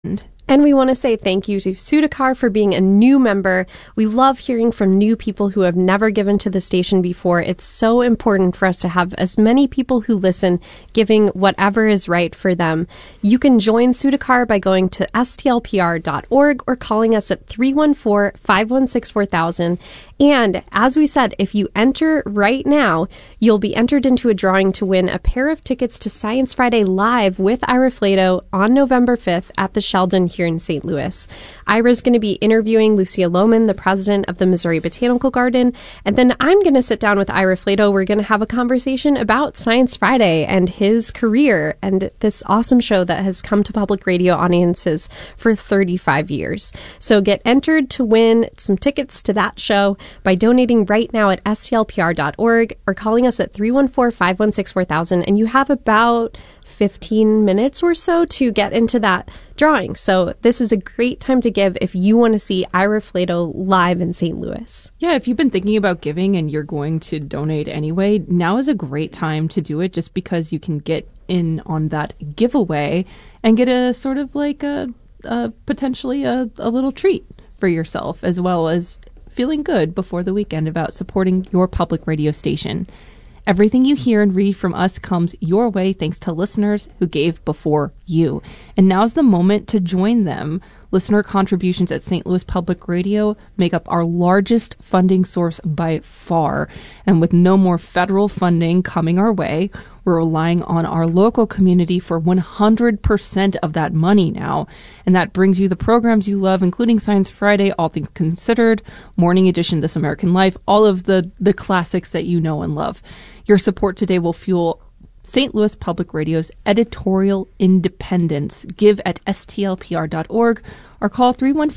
And we want to say thank you to Sudhakar for being a new member. We love hearing from new people who have never given to the station before. It's so important for us to have as many people who listen giving whatever is right for them. You can join Sudhakar by going to stlpr.org or calling us at 314-516-4000. And as we said, if you enter right now, you'll be entered into a drawing to win a pair of tickets to Science Friday Live with Ira Flatow on November 5th at the Sheldon here in St. Louis. Ira's going to be interviewing Lucia Lohman, the president of the Missouri Botanical Garden, and then I'm going to sit down with Ira Flatow. We're going to have a conversation about Science Friday and his career and this awesome show that has come to public radio audiences for 35 years. So get entered to win some tickets to that show by donating right now at stlpr.org or calling us at 314-516-4000, and you have about 15 minutes or so to get into that drawing. So this is a great time to give if you want to see Ira Flatow live in St. Louis. Yeah, if you've been thinking about giving and you're going to donate anyway, now is a great time to do it, just because you can get in on that giveaway and get a sort of like a potentially a little treat for yourself, as well as feeling good before the weekend about supporting your public radio station. Everything you hear and read from us comes your way thanks to listeners who gave before you. And now's the moment to join them. Listener contributions at St. Louis Public Radio make up our largest funding source by far. And with no more federal funding coming our way, we're relying on our local community for 100% of that money now. And that brings you the programs you love, including Science Friday, All Things Considered, Morning Edition, This American Life, all of the classics that you know and love. Your support today will fuel St. Louis Public Radio's editorial independence. Give at stlpr.org or call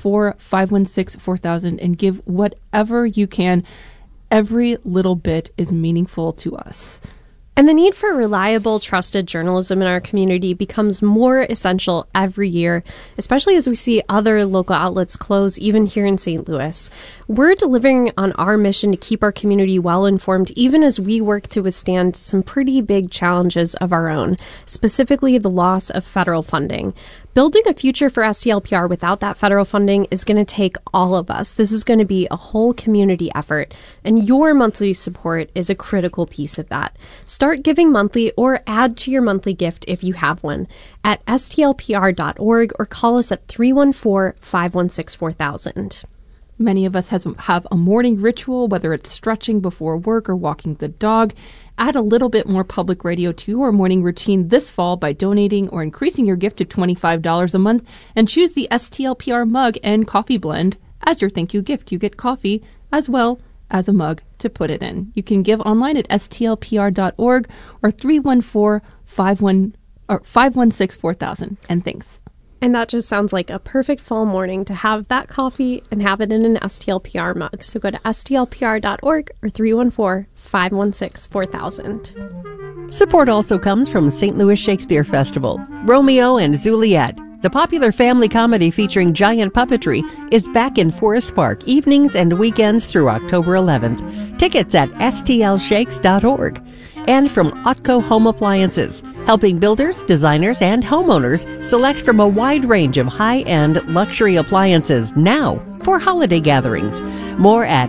314-516-4000 and give whatever you can. Every little bit is meaningful to us. And the need for reliable, trusted journalism in our community becomes more essential every year, especially as we see other local outlets close, even here in St. Louis. We're delivering on our mission to keep our community well informed, even as we work to withstand some pretty big challenges of our own, specifically the loss of federal funding. Building a future for STLPR without that federal funding is going to take all of us. This is going to be a whole community effort, and your monthly support is a critical piece of that. Start giving monthly or add to your monthly gift if you have one at stlpr.org or call us at 314-516-4000. Many of us have a morning ritual, whether it's stretching before work or walking the dog. Add a little bit more public radio to your morning routine this fall by donating or increasing your gift to $25 a month, and choose the STLPR mug and coffee blend as your thank you gift. You get coffee as well as a mug to put it in. You can give online at stlpr.org or 314-516-4000. And thanks. And that just sounds like a perfect fall morning to have that coffee and have it in an STLPR mug. So go to stlpr.org or 314-516-4000. Support also comes from St. Louis Shakespeare Festival. Romeo and Juliet, the popular family comedy featuring giant puppetry, is back in Forest Park evenings and weekends through October 11th. Tickets at stlshakes.org. And from Otco Home Appliances, helping builders, designers, and homeowners select from a wide range of high-end luxury appliances now for holiday gatherings. More at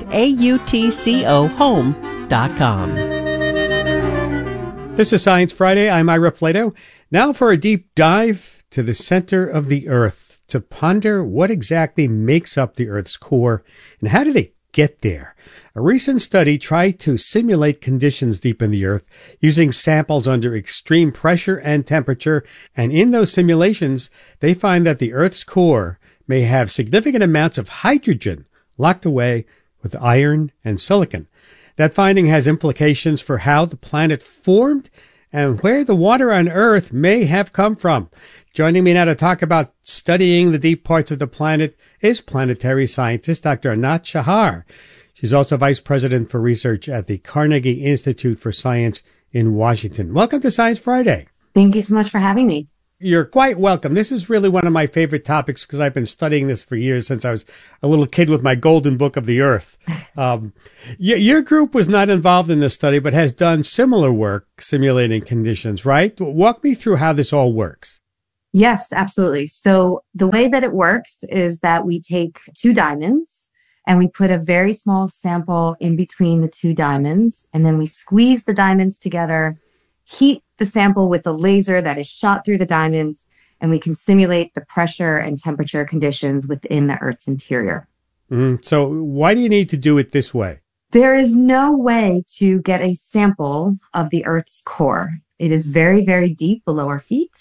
autcohome.com. This is Science Friday. I'm Ira Flatow. Now for a deep dive to the center of the Earth to ponder what exactly makes up the Earth's core and how did it get there. A recent study tried to simulate conditions deep in the Earth using samples under extreme pressure and temperature, and in those simulations, they find that the Earth's core may have significant amounts of hydrogen locked away with iron and silicon. That finding has implications for how the planet formed and where the water on Earth may have come from. Joining me now to talk about studying the deep parts of the planet is planetary scientist Dr. Anat Shahar. She's also vice president for research at the Carnegie Institute for Science in Washington. Welcome to Science Friday. Thank you so much for having me. You're quite welcome. This is really one of my favorite topics because I've been studying this for years, since I was a little kid with my Golden Book of the Earth. Your group was not involved in this study, but has done similar work simulating conditions, right? Walk me through how this all works. Yes, absolutely. So the way that it works is that we take two diamonds and we put a very small sample in between the two diamonds, and then we squeeze the diamonds together, heat the sample with a laser that is shot through the diamonds, and we can simulate the pressure and temperature conditions within the Earth's interior. So why do you need to do it this way? There is no way to get a sample of the Earth's core. It is very, very deep below our feet.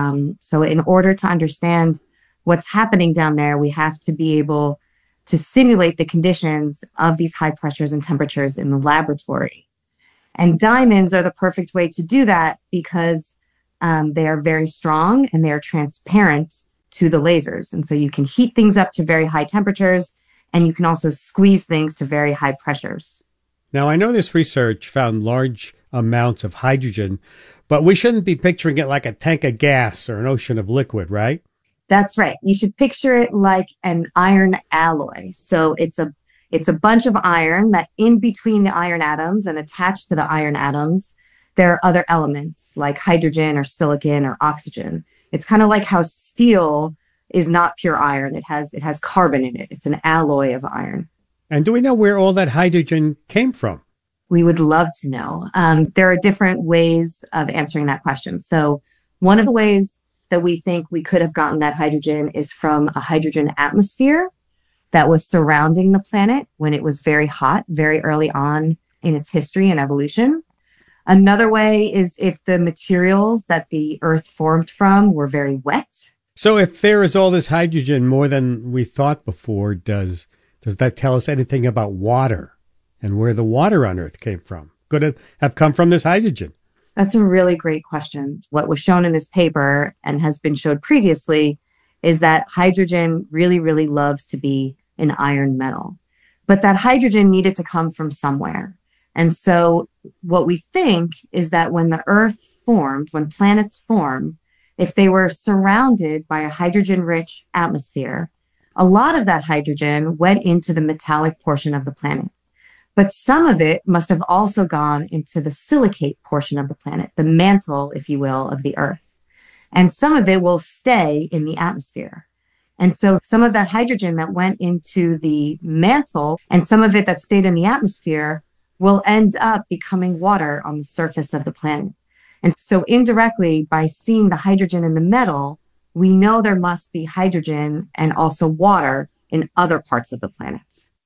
So in order to understand what's happening down there, we have to be able to simulate the conditions of these high pressures and temperatures in the laboratory. And diamonds are the perfect way to do that because they are very strong and they are transparent to the lasers. And so you can heat things up to very high temperatures, and you can also squeeze things to very high pressures. Now, I know this research found large amounts of hydrogen, but we shouldn't be picturing it like a tank of gas or an ocean of liquid, right? That's right. You should picture it like an iron alloy. So it's a bunch of iron that in between the iron atoms and attached to the iron atoms, there are other elements like hydrogen or silicon or oxygen. It's kind of like how steel is not pure iron. It has carbon in it. It's an alloy of iron. And do we know where all that hydrogen came from? We would love to know. There are different ways of answering that question. So one of the ways that we think we could have gotten that hydrogen is from a hydrogen atmosphere that was surrounding the planet when it was very hot, very early on in its history and evolution. Another way is if the materials that the Earth formed from were very wet. So if there is all this hydrogen more than we thought before, does that tell us anything about water and where the water on Earth came from? Could it have come from this hydrogen? That's a really great question. What was shown in this paper and has been showed previously is that hydrogen really, really loves to be an iron metal. But that hydrogen needed to come from somewhere. And so what we think is that when the Earth formed, when planets form, if they were surrounded by a hydrogen-rich atmosphere, a lot of that hydrogen went into the metallic portion of the planet. But some of it must have also gone into the silicate portion of the planet, the mantle, if you will, of the Earth. And some of it will stay in the atmosphere. And so some of that hydrogen that went into the mantle and some of it that stayed in the atmosphere will end up becoming water on the surface of the planet. And so indirectly, by seeing the hydrogen in the metal, we know there must be hydrogen and also water in other parts of the planet.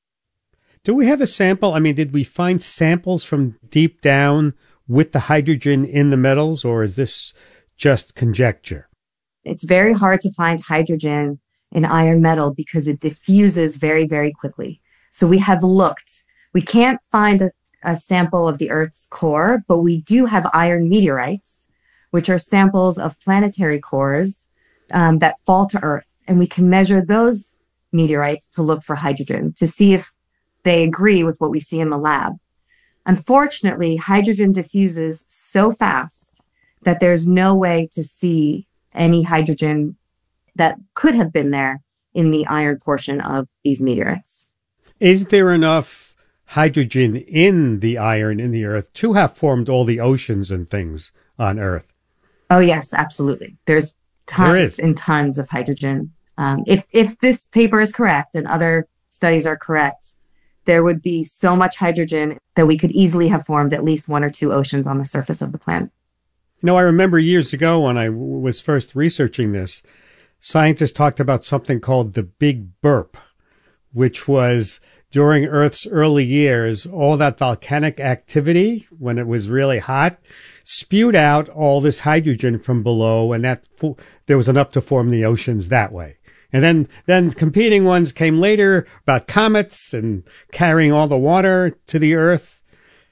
Do we have a sample? I mean, did we find samples from deep down with the hydrogen in the metals, or is this just conjecture? It's very hard to find hydrogen in iron metal because it diffuses very, very quickly. So we have looked. We can't find a sample of the Earth's core, but we do have iron meteorites, which are samples of planetary cores that fall to Earth. And we can measure those meteorites to look for hydrogen, to see if they agree with what we see in the lab. Unfortunately, hydrogen diffuses so fast that there's no way to see any hydrogen that could have been there in the iron portion of these meteorites. Is there enough hydrogen in the iron in the Earth to have formed all the oceans and things on Earth? Oh, yes, absolutely. There's tons and tons of hydrogen. If this paper is correct and other studies are correct, there would be so much hydrogen that we could easily have formed at least one or two oceans on the surface of the planet. You know, I remember years ago when I was first researching this, scientists talked about something called the Big Burp, which was during Earth's early years, all that volcanic activity, when it was really hot, spewed out all this hydrogen from below, and there was enough to form the oceans that way. And then competing ones came later about comets and carrying all the water to the Earth.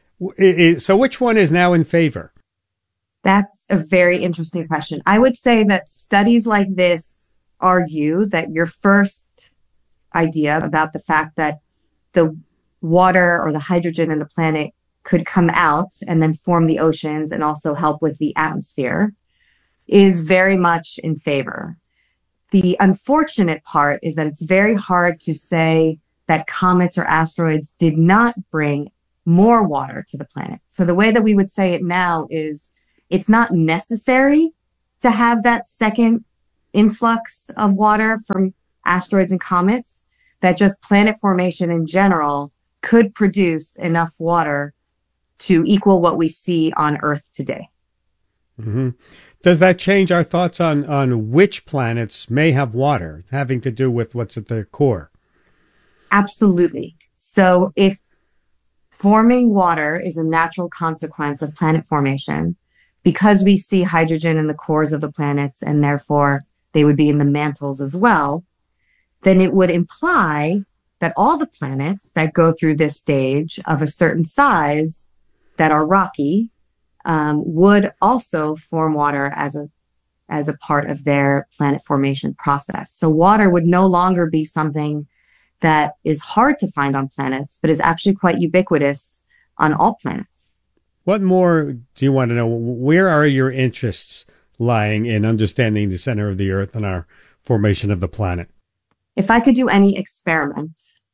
So which one is now in favor? That's a very interesting question. I would say that studies like this argue that your first idea about the fact that the water or the hydrogen in the planet could come out and then form the oceans and also help with the atmosphere is very much in favor. The unfortunate part is that it's very hard to say that comets or asteroids did not bring more water to the planet. So the way that we would say it now is it's not necessary to have that second influx of water from asteroids and comets, that just planet formation in general could produce enough water to equal what we see on Earth today. Mm-hmm. Does that change our thoughts on which planets may have water, having to do with what's at their core? Absolutely. So if forming water is a natural consequence of planet formation, because we see hydrogen in the cores of the planets and therefore they would be in the mantles as well, then it would imply that all the planets that go through this stage of a certain size that are rocky would also form water as a part of their planet formation process. So water would no longer be something that is hard to find on planets, but is actually quite ubiquitous on all planets. What more do you want to know? Where are your interests lying in understanding the center of the Earth and our formation of the planet? If I could do any experiment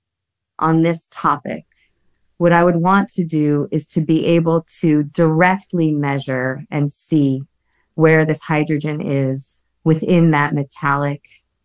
on this topic, what I would want to do is to be able to directly measure and see where this hydrogen is within that metallic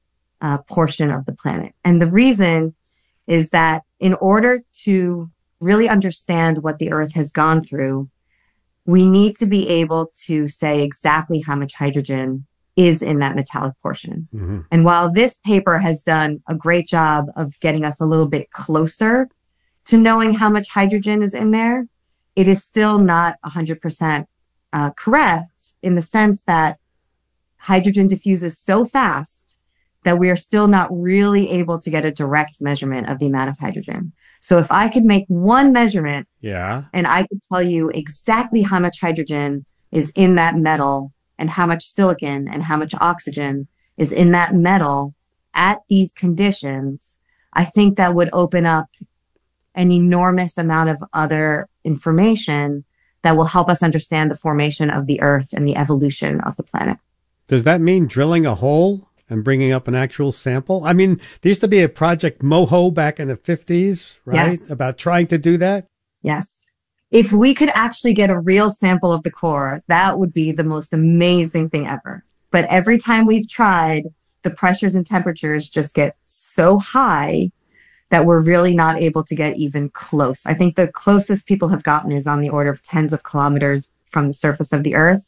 portion of the planet. And the reason is that in order to really understand what the Earth has gone through, we need to be able to say exactly how much hydrogen is in that metallic portion. Mm-hmm. And while this paper has done a great job of getting us a little bit closer to knowing how much hydrogen is in there, it is still not 100% correct in the sense that hydrogen diffuses so fast that we are still not really able to get a direct measurement of the amount of hydrogen. So if I could make one measurement, and I could tell you exactly how much hydrogen is in that metal and how much silicon and how much oxygen is in that metal at these conditions, I think that would open up an enormous amount of other information that will help us understand the formation of the Earth and the evolution of the planet. Does that mean drilling a hole and bringing up an actual sample? I mean, there used to be a Project MOHO back in the 50s, right? Yes. About trying to do that? Yes. If we could actually get a real sample of the core, that would be the most amazing thing ever. But every time we've tried, the pressures and temperatures just get so high that we're really not able to get even close. I think the closest people have gotten is on the order of tens of kilometers from the surface of the Earth.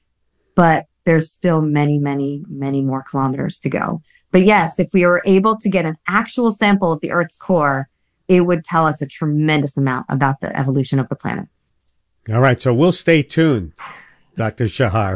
But there's still many, many, many more kilometers to go. But yes, if we were able to get an actual sample of the Earth's core, it would tell us a tremendous amount about the evolution of the planet. All right, so we'll stay tuned, Dr. Shahar,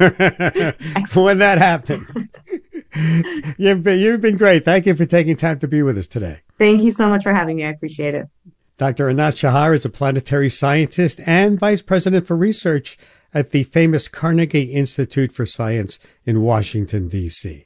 for when that happens. You've been great. Thank you for taking time to be with us today. Thank you so much for having me. I appreciate it. Dr. Anat Shahar is a planetary scientist and vice president for research at the famous Carnegie Institute for Science in Washington, D.C.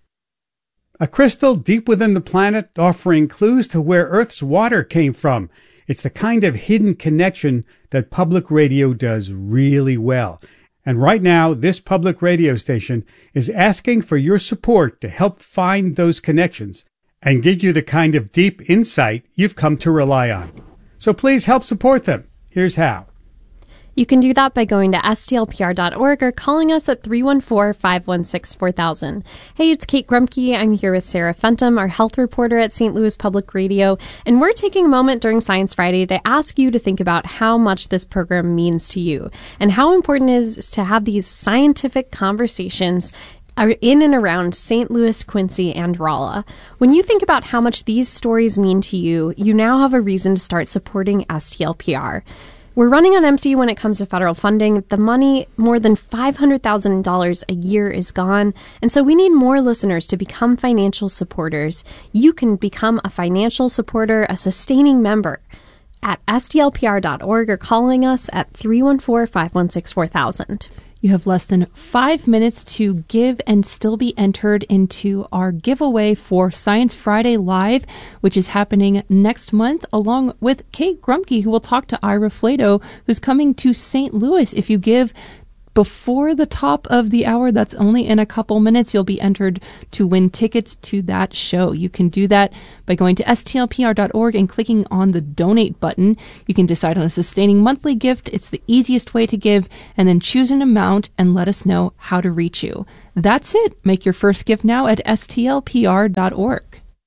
A crystal deep within the planet offering clues to where Earth's water came from. It's the kind of hidden connection that public radio does really well. And right now, this public radio station is asking for your support to help find those connections and give you the kind of deep insight you've come to rely on. So please help support them. Here's how. You can do that by going to stlpr.org or calling us at 314-516-4000. Hey, it's Kate Grumke. I'm here with Sarah Fenton, our health reporter at St. Louis Public Radio, and we're taking a moment during Science Friday to ask you to think about how much this program means to you and how important it is to have these scientific conversations in and around St. Louis, Quincy, and Rolla. When you think about how much these stories mean to you, you now have a reason to start supporting STLPR. We're running on empty when it comes to federal funding. The money, more than $500,000 a year, is gone, and so we need more listeners to become financial supporters. You can become a financial supporter, a sustaining member, at stlpr.org or calling us at 314-516-4000. You have less than 5 minutes to give and still be entered into our giveaway for Science Friday Live, which is happening next month, along with Kate Grumke, who will talk to Ira Flato, who's coming to St. Louis. If you give before the top of the hour, that's only in a couple minutes, you'll be entered to win tickets to that show. You can do that by going to stlpr.org and clicking on the donate button. You can decide on a sustaining monthly gift. It's the easiest way to give, and then choose an amount and let us know how to reach you. That's it. Make your first gift now at stlpr.org.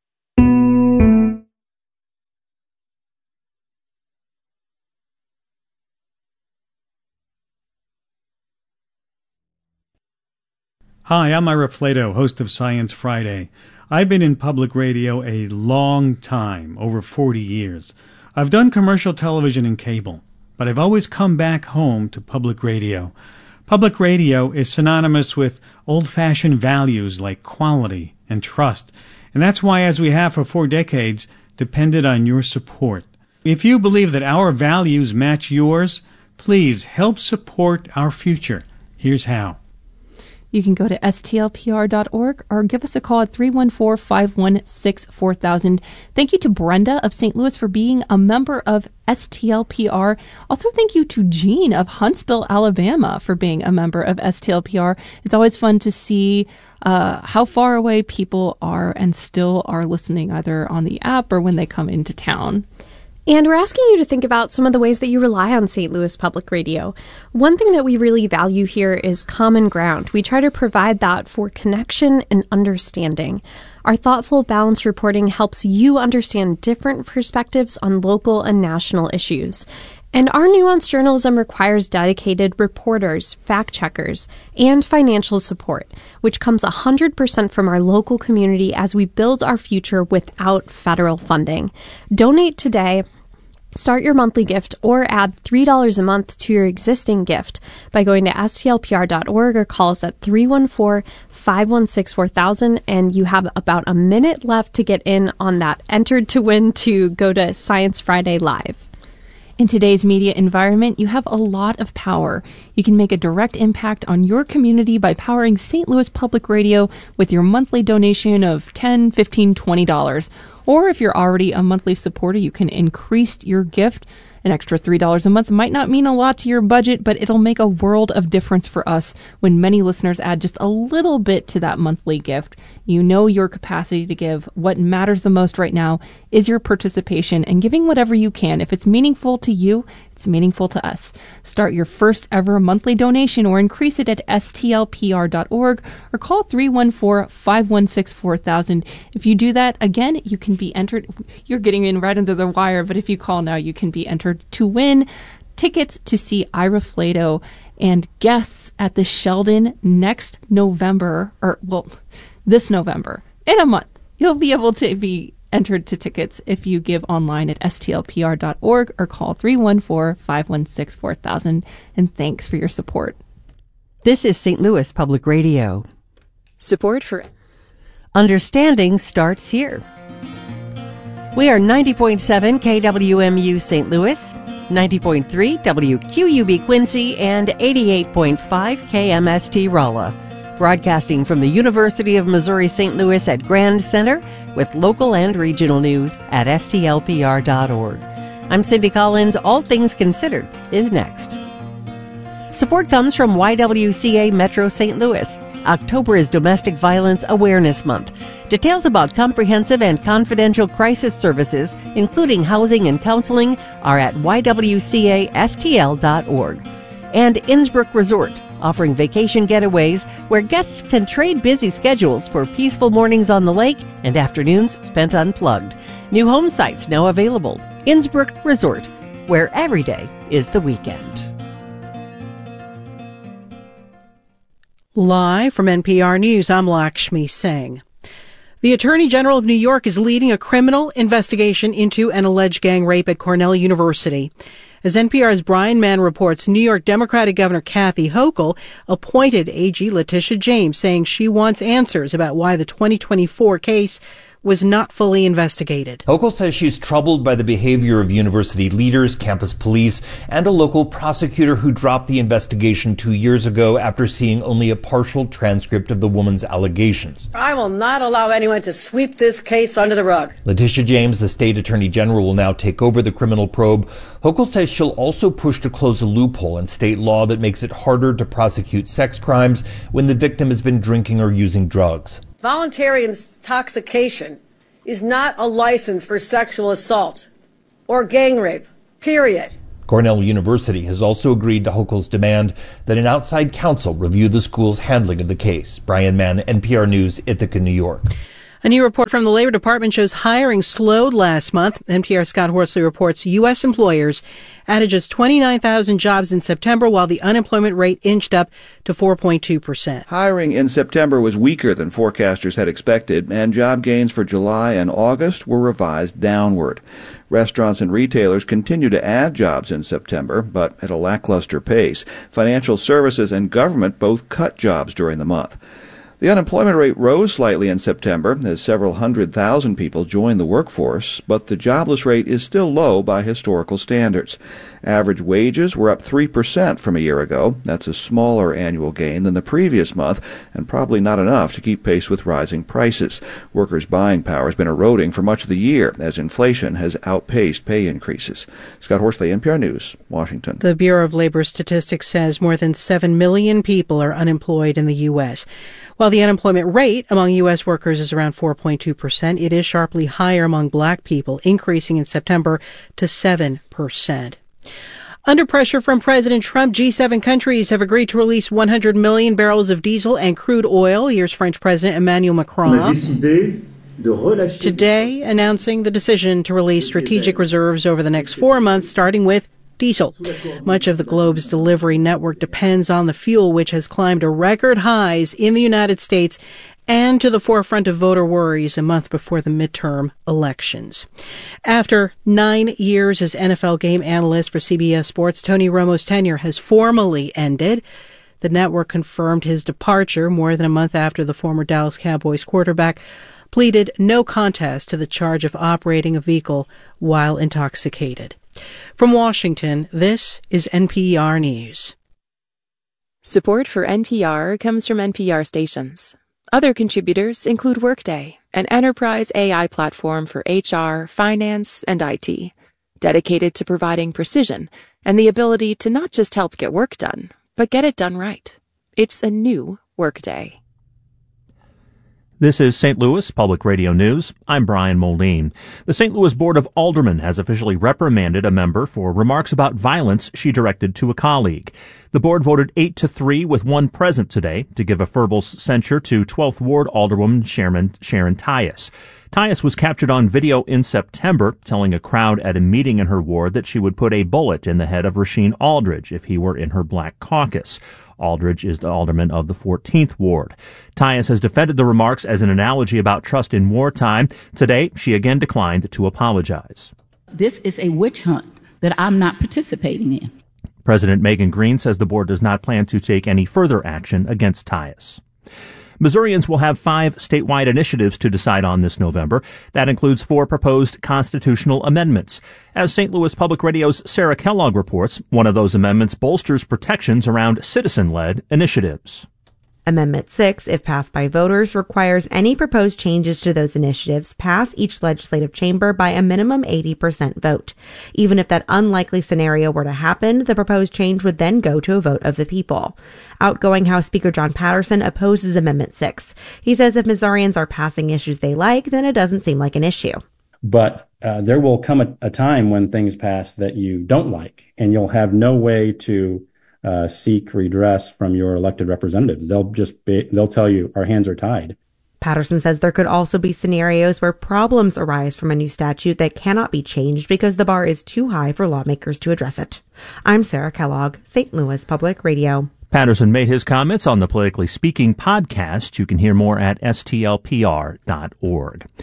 Hi, I'm Ira Flato, host of Science Friday. I've been in public radio a long time, over 40 years. I've done commercial television and cable, but I've always come back home to public radio. Public radio is synonymous with old-fashioned values like quality and trust, and that's why, as we have for 4 decades, depended on your support. If you believe that our values match yours, please help support our future. Here's how. You can go to stlpr.org or give us a call at 314-516-4000. Thank you to Brenda of St. Louis for being a member of STLPR. Also, thank you to Jean of Huntsville, Alabama for being a member of STLPR. It's always fun to see how far away people are and still are listening, either on the app or when they come into town. And we're asking you to think about some of the ways that you rely on St. Louis Public Radio. One thing that we really value here is common ground. We try to provide that for connection and understanding. Our thoughtful, balanced reporting helps you understand different perspectives on local and national issues. And our nuanced journalism requires dedicated reporters, fact-checkers, and financial support, which comes 100% from our local community as we build our future without federal funding. Donate today. Start your monthly gift or add $3 a month to your existing gift by going to stlpr.org or call us at 314-516-4000, and you have about a minute left to get in on that entered to win to go to Science Friday Live. In today's media environment, you have a lot of power. You can make a direct impact on your community by powering St. Louis Public Radio with your monthly donation of $10, $15, $20. Or if you're already a monthly supporter, you can increase your gift. An extra $3 a month might not mean a lot to your budget, but it'll make a world of difference for us when many listeners add just a little bit to that monthly gift. You know your capacity to give. What matters the most right now is your participation and giving whatever you can. If it's meaningful to you, it's meaningful to us. Start your first ever monthly donation or increase it at stlpr.org or call 314-516-4000. If you do that, again, you can be entered. You're getting in right under the wire, but if you call now, you can be entered to win tickets to see Ira Flato and guests at the Sheldon next November, this November, in a month. You'll be able to be entered to tickets if you give online at stlpr.org or call 314-516-4000. And thanks for your support. This is St. Louis Public Radio. Support for Understanding starts here. We are 90.7 KWMU St. Louis, 90.3 WQUB Quincy, and 88.5 KMST Rolla. Broadcasting from the University of Missouri St. Louis at Grand Center with local and regional news at stlpr.org. I'm Cindy Collins. All Things Considered is next. Support comes from YWCA Metro St. Louis. October is Domestic Violence Awareness Month. Details about comprehensive and confidential crisis services, including housing and counseling, are at ywcastl.org. And Innsbrook Resort, offering vacation getaways where guests can trade busy schedules for peaceful mornings on the lake and afternoons spent unplugged. New home sites now available. Innsbrook Resort, where every day is the weekend. Live from NPR News, I'm Lakshmi Singh. The Attorney General of New York is leading a criminal investigation into an alleged gang rape at Cornell University. As NPR's Brian Mann reports, New York Democratic Governor Kathy Hochul appointed AG Letitia James, saying she wants answers about why the 2024 case was not fully investigated. Hochul says she's troubled by the behavior of university leaders, campus police, and a local prosecutor who dropped the investigation 2 years ago after seeing only a partial transcript of the woman's allegations. I will not allow anyone to sweep this case under the rug. Letitia James, the state attorney general, will now take over the criminal probe. Hochul says she'll also push to close a loophole in state law that makes it harder to prosecute sex crimes when the victim has been drinking or using drugs. Voluntary intoxication is not a license for sexual assault or gang rape, period. Cornell University has also agreed to Hochul's demand that an outside counsel review the school's handling of the case. Brian Mann, NPR News, Ithaca, New York. A new report from the Labor Department shows hiring slowed last month. NPR's Scott Horsley reports U.S. employers added just 29,000 jobs in September, while the unemployment rate inched up to 4.2%. Hiring in September was weaker than forecasters had expected, and job gains for July and August were revised downward. Restaurants and retailers continue to add jobs in September, but at a lackluster pace. Financial services and government both cut jobs during the month. The unemployment rate rose slightly in September as several 100,000 people joined the workforce, but the jobless rate is still low by historical standards. Average wages were up 3% from a year ago. That's a smaller annual gain than the previous month, and probably not enough to keep pace with rising prices. Workers' buying power has been eroding for much of the year as inflation has outpaced pay increases. Scott Horsley, NPR News, Washington. The Bureau of Labor Statistics says more than 7 million people are unemployed in the U.S. While the unemployment rate among U.S. workers is around 4.2%, it is sharply higher among black people, increasing in September to 7%. Under pressure from President Trump, G7 countries have agreed to release 100 million barrels of diesel and crude oil. Here's French President Emmanuel Macron today announcing the decision to release strategic reserves over the next 4 months, starting with diesel. Much of the globe's delivery network depends on the fuel, which has climbed to record highs in the United States and to the forefront of voter worries a month before the midterm elections. After 9 years as NFL game analyst for CBS Sports, Tony Romo's tenure has formally ended. The network confirmed his departure more than a month after the former Dallas Cowboys quarterback pleaded no contest to the charge of operating a vehicle while intoxicated. From Washington, this is NPR News. Support for NPR comes from NPR stations. Other contributors include Workday, an enterprise AI platform for HR, finance, and IT, dedicated to providing precision and the ability to not just help get work done, but get it done right. It's a new Workday. This is St. Louis Public Radio News. I'm Brian Moldine. The St. Louis Board of Aldermen has officially reprimanded a member for remarks about violence she directed to a colleague. The board voted 8-3 with one present today to give a verbal censure to 12th Ward Alderwoman Sharon Tyus. Tyus was captured on video in September telling a crowd at a meeting in her ward that she would put a bullet in the head of Rasheen Aldridge if he were in her black caucus. Aldridge is the alderman of the 14th Ward. Tyus has defended the remarks as an analogy about trust in wartime. Today, she again declined to apologize. This is a witch hunt that I'm not participating in. President Megan Green says the board does not plan to take any further action against Tyus. Missourians will have 5 statewide initiatives to decide on this November. That includes 4 proposed constitutional amendments. As St. Louis Public Radio's Sarah Kellogg reports, one of those amendments bolsters protections around citizen-led initiatives. Amendment 6, if passed by voters, requires any proposed changes to those initiatives pass each legislative chamber by a minimum 80% vote. Even if that unlikely scenario were to happen, the proposed change would then go to a vote of the people. Outgoing House Speaker John Patterson opposes Amendment 6. He says if Missourians are passing issues they like, then it doesn't seem like an issue. But there will come a time when things pass that you don't like, and you'll have no way to seek redress from your elected representative. They'll tell you our hands are tied. Patterson says there could also be scenarios where problems arise from a new statute that cannot be changed because the bar is too high for lawmakers to address it. I'm Sarah Kellogg, St. Louis Public Radio. Patterson made his comments on the Politically Speaking podcast. You can hear more at stlpr.org.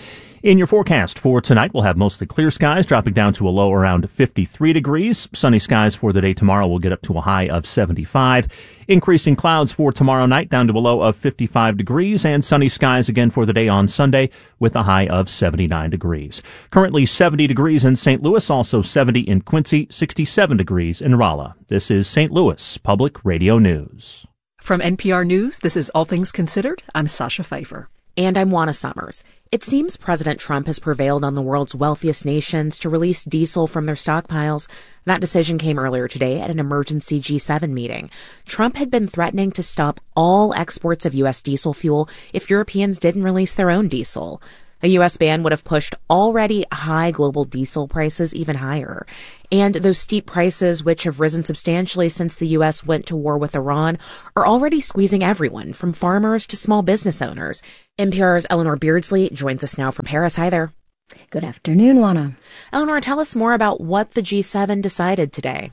In your forecast for tonight, we'll have mostly clear skies, dropping down to a low around 53 degrees. Sunny skies for the day tomorrow will get up to a high of 75. Increasing clouds for tomorrow night down to a low of 55 degrees, and sunny skies again for the day on Sunday with a high of 79 degrees. Currently 70 degrees in St. Louis, also 70 in Quincy, 67 degrees in Rolla. This is St. Louis Public Radio News. From NPR News, this is All Things Considered. I'm Sasha Pfeiffer. And I'm Juana Summers. It seems President Trump has prevailed on the world's wealthiest nations to release diesel from their stockpiles. That decision came earlier today at an emergency G7 meeting. Trump had been threatening to stop all exports of U.S. diesel fuel if Europeans didn't release their own diesel. A U.S. ban would have pushed already high global diesel prices even higher. And those steep prices, which have risen substantially since the U.S. went to war with Iran, are already squeezing everyone, from farmers to small business owners. NPR's Eleanor Beardsley joins us now from Paris. Hi there. Good afternoon, Juana. Eleanor, tell us more about what the G7 decided today.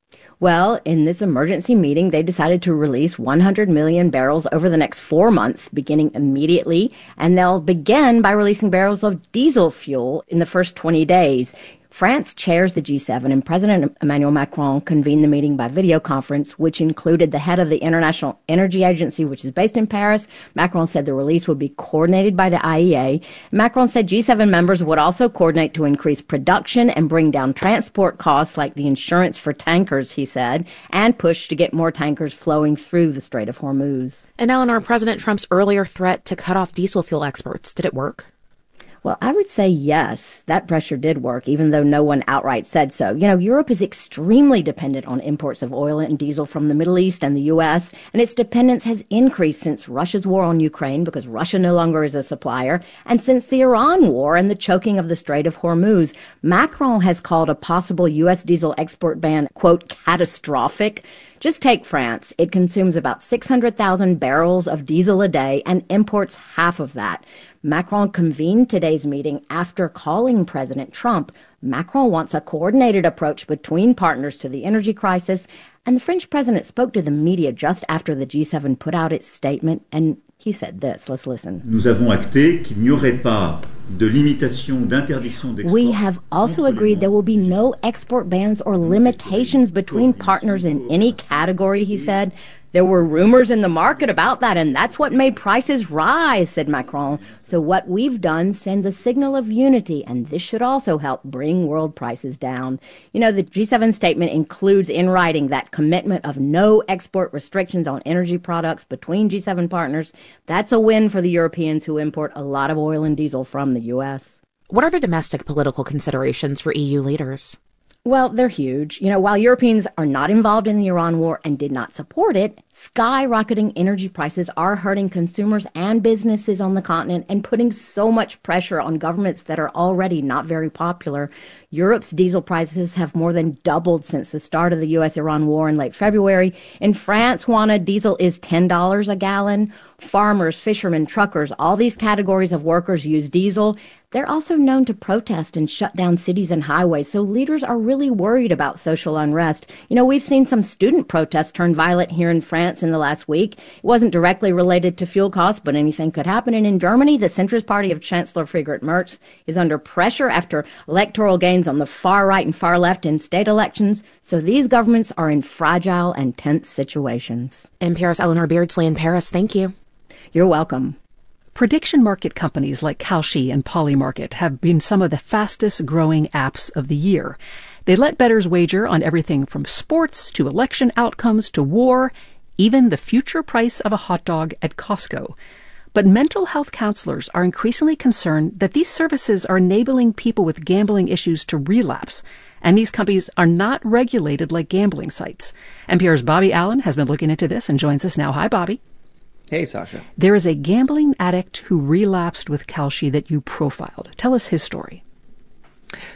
Well, in this emergency meeting, they decided to release 100 million barrels over the next 4 months, beginning immediately, and they'll begin by releasing barrels of diesel fuel in the first 20 days. France chairs the G7, and President Emmanuel Macron convened the meeting by video conference, which included the head of the International Energy Agency, which is based in Paris. Macron said the release would be coordinated by the IEA. Macron said G7 members would also coordinate to increase production and bring down transport costs, like the insurance for tankers, he said, and push to get more tankers flowing through the Strait of Hormuz. And Eleanor, President Trump's earlier threat to cut off diesel fuel exports, did it work? Well, I would say yes, that pressure did work, even though no one outright said so. You know, Europe is extremely dependent on imports of oil and diesel from the Middle East and the U.S., and its dependence has increased since Russia's war on Ukraine, because Russia no longer is a supplier, and since the Iran war and the choking of the Strait of Hormuz. Macron has called a possible U.S. diesel export ban, quote, catastrophic. Just take France. It consumes about 600,000 barrels of diesel a day and imports half of that. Macron convened today's meeting after calling President Trump. Macron wants a coordinated approach between partners to the energy crisis, and the French president spoke to the media just after the G7 put out its statement, and he said this. Let's listen. Nous avons acté qu'il n'y aurait pas de limitation d'interdiction d'export. We have also agreed there will be no export bans or limitations between partners in any category, he said. There were rumors in the market about that, and that's what made prices rise, said Macron. So what we've done sends a signal of unity, and this should also help bring world prices down. You know, the G7 statement includes in writing that commitment of no export restrictions on energy products between G7 partners. That's a win for the Europeans who import a lot of oil and diesel from the U.S. What are the domestic political considerations for EU leaders? Well, they're huge. You know, while Europeans are not involved in the Iran war and did not support it, skyrocketing energy prices are hurting consumers and businesses on the continent and putting so much pressure on governments that are already not very popular. Europe's diesel prices have more than doubled since the start of the U.S.-Iran war in late February. In France, Juana, diesel is $10 a gallon. Farmers, fishermen, truckers, all these categories of workers use diesel. They're also known to protest and shut down cities and highways, so leaders are really worried about social unrest. You know, we've seen some student protests turn violent here in France in the last week. It wasn't directly related to fuel costs, but anything could happen. And in Germany, the centrist party of Chancellor Friedrich Merz is under pressure after electoral gains on the far right and far left in state elections. So these governments are in fragile and tense situations. NPR's Eleanor Beardsley in Paris, thank you. You're welcome. Prediction market companies like Kalshi and Polymarket have been some of the fastest growing apps of the year. They let bettors wager on everything from sports to election outcomes to war, even the future price of a hot dog at Costco. But mental health counselors are increasingly concerned that these services are enabling people with gambling issues to relapse, and these companies are not regulated like gambling sites. NPR's Bobby Allen has been looking into this and joins us now. Hi, Bobby. Hey, Sasha. There is a gambling addict who relapsed with Kalshi that you profiled. Tell us his story.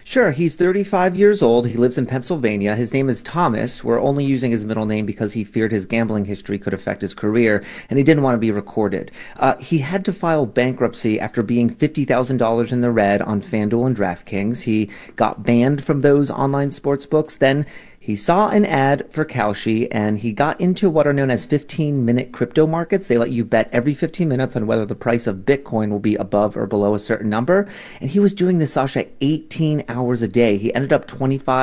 Sure. He's 35 years old. He lives in Pennsylvania. His name is Thomas. We're only using his middle name because he feared his gambling history could affect his career, and he didn't want to be recorded. He had to file bankruptcy after being $50,000 in the red on FanDuel and DraftKings. He got banned from those online sports books. Then he saw an ad for Kalshi, and he got into what are known as 15-minute crypto markets. They let you bet every 15 minutes on whether the price of Bitcoin will be above or below a certain number. And he was doing this, Sasha, 18 hours a day. He ended up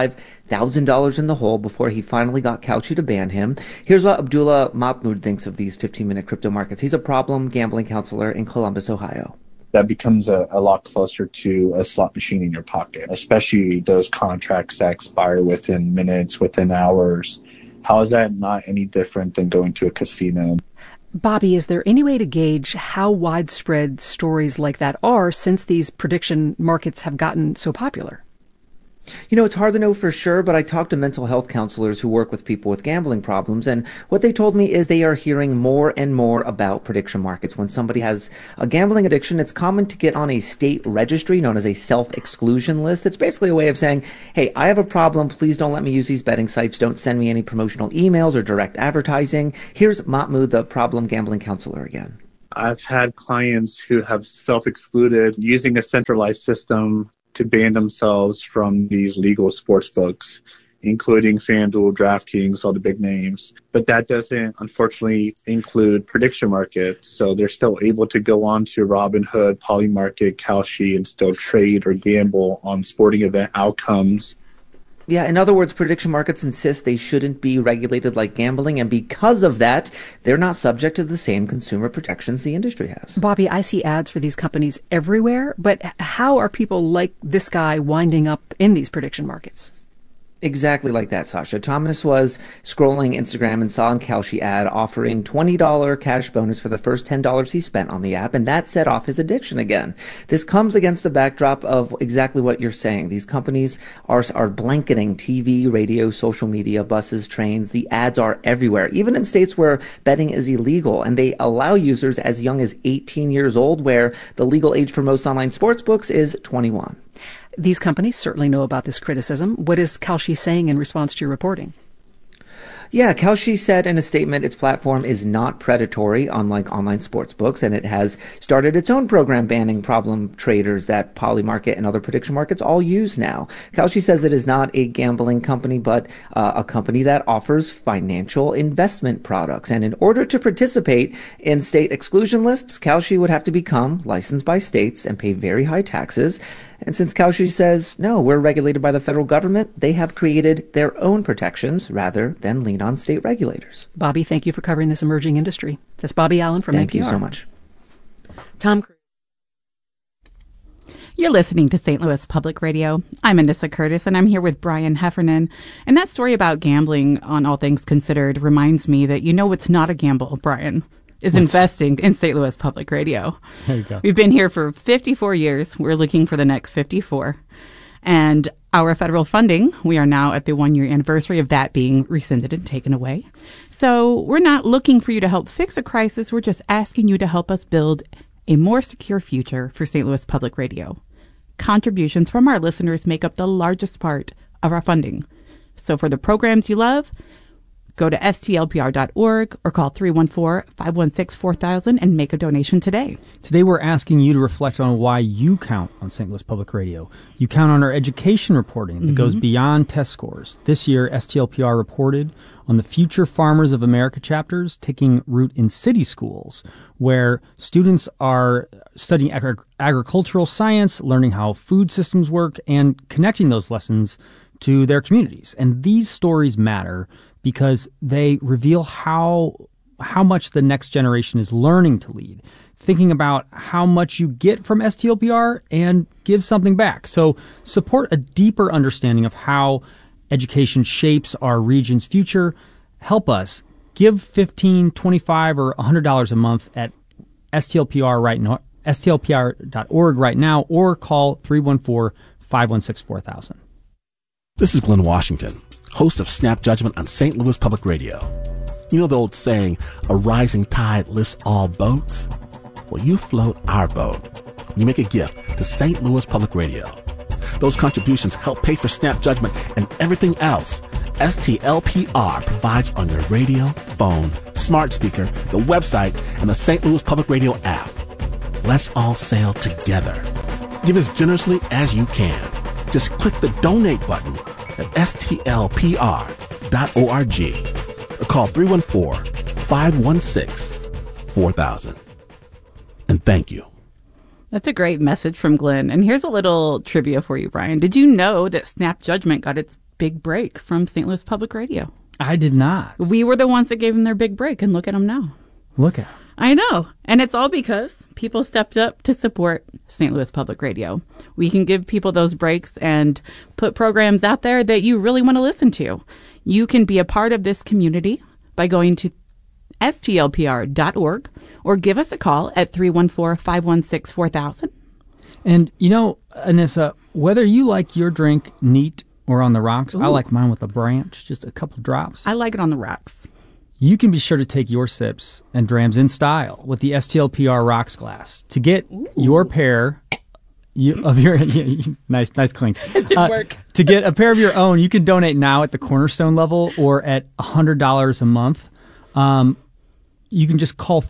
$25,000 in the hole before he finally got Kalshi to ban him. Here's what Abdullah Mahmoud thinks of these 15-minute crypto markets. He's a problem gambling counselor in Columbus, Ohio. That becomes a lot closer to a slot machine in your pocket, especially those contracts that expire within minutes, within hours. How is that not any different than going to a casino? Bobby, is there any way to gauge how widespread stories like that are since these prediction markets have gotten so popular? You know, it's hard to know for sure, but I talked to mental health counselors who work with people with gambling problems, and what they told me is they are hearing more and more about prediction markets. When somebody has a gambling addiction, it's common to get on a state registry known as a self-exclusion list. It's basically a way of saying, hey, I have a problem. Please don't let me use these betting sites. Don't send me any promotional emails or direct advertising. Here's Mahmoud, the problem gambling counselor again. I've had clients who have self-excluded using a centralized system to ban themselves from these legal sports books, including FanDuel, DraftKings, all the big names. But that doesn't, unfortunately, include prediction markets. So they're still able to go on to Robinhood, Polymarket, Kalshi, and still trade or gamble on sporting event outcomes. Yeah, in other words, prediction markets insist they shouldn't be regulated like gambling, and because of that, they're not subject to the same consumer protections the industry has. Bobby, I see ads for these companies everywhere, but how are people like this guy winding up in these prediction markets? Exactly like that, Sasha. Thomas was scrolling Instagram and saw a Kalshi ad offering $20 cash bonus for the first $10 he spent on the app, and that set off his addiction again. This comes against the backdrop of exactly what you're saying. These companies are blanketing TV, radio, social media, buses, trains. The ads are everywhere, even in states where betting is illegal, and they allow users as young as 18 years old, where the legal age for most online sports books is 21. These companies certainly know about this criticism. What is Kalshi saying in response to your reporting? Yeah, Kalshi said in a statement its platform is not predatory, unlike online sports books, and it has started its own program banning problem traders that Polymarket and other prediction markets all use now. Kalshi says it is not a gambling company, but a company that offers financial investment products. And in order to participate in state exclusion lists, Kalshi would have to become licensed by states and pay very high taxes. And since Kalshi says, no, we're regulated by the federal government, they have created their own protections rather than lean on state regulators. Bobby, thank you for covering this emerging industry. That's Bobby Allen from NPR. Thank you so much. Tom Cruise. You're listening to St. Louis Public Radio. I'm Anissa Curtis, and I'm here with Brian Heffernan. And that story about gambling on All Things Considered reminds me that you know what's not a gamble, Brian, is investing in St. Louis Public Radio. There you go. We've been here for 54 years. We're looking for the next 54. And our federal funding, we are now at the 1-year anniversary of that being rescinded and taken away. So we're not looking for you to help fix a crisis. We're just asking you to help us build a more secure future for St. Louis Public Radio. Contributions from our listeners make up the largest part of our funding. So for the programs you love, go to stlpr.org or call 314-516-4000 and make a donation today. Today we're asking you to reflect on why you count on St. Louis Public Radio. You count on our education reporting that goes beyond test scores. This year, STLPR reported on the Future Farmers of America chapters taking root in city schools, where students are studying agricultural science, learning how food systems work, and connecting those lessons to their communities. And these stories matter because they reveal how much the next generation is learning to lead, thinking about how much you get from STLPR and give something back. So support a deeper understanding of how education shapes our region's future. Help us. Give $15, $25, or $100 a month at STLPR right now, STLPR.org right now, or call 314-516-4000. This is Glenn Washington, host of Snap Judgment on St. Louis Public Radio. You know the old saying, a rising tide lifts all boats? Well, you float our boat when you make a gift to St. Louis Public Radio. Those contributions help pay for Snap Judgment and everything else STLPR provides on your radio, phone, smart speaker, the website, and the St. Louis Public Radio app. Let's all sail together. Give as generously as you can. Just click the donate button at stlpr.org or call 314-516-4000. And thank you. That's a great message from Glenn. And here's a little trivia for you, Brian. Did you know that Snap Judgment got its big break from St. Louis Public Radio? I did not. We were the ones that gave them their big break, and look at them now. Look at them. I know. And it's all because people stepped up to support St. Louis Public Radio. We can give people those breaks and put programs out there that you really want to listen to. You can be a part of this community by going to stlpr.org or give us a call at 314-516-4000. And, you know, Anissa, whether you like your drink neat or on the rocks, I like mine with a branch, just a couple drops. I like it on the rocks. You can be sure to take your sips and drams in style with the STLPR Rocks glass. To get your pair of your nice clean. It did work. To get a pair of your own, you can donate now at the Cornerstone level or at $100 a month. You can just call